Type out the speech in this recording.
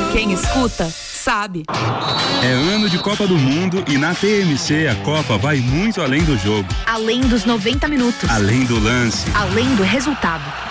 Quem escuta, sabe. É ano de Copa do Mundo e na TMC a Copa vai muito além do jogo. Além dos 90 minutos. Além do lance. Além do resultado.